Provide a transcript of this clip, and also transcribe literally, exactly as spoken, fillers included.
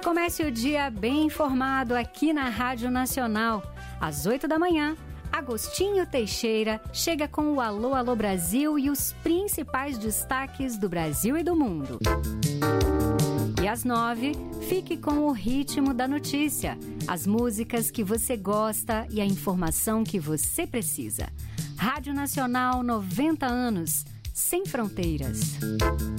Comece o dia bem informado aqui na Rádio Nacional. Às oito da manhã, Agostinho Teixeira chega com o Alô, Alô Brasil e os principais destaques do Brasil e do mundo. E às nove, fique com o ritmo da notícia, as músicas que você gosta e a informação que você precisa. Rádio Nacional, noventa anos, sem fronteiras.